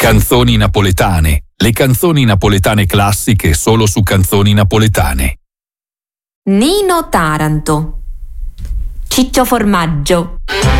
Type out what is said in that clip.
Canzoni napoletane. Le canzoni napoletane classiche solo su Canzoni Napoletane. Nino Taranto. Ciccio Formaggio.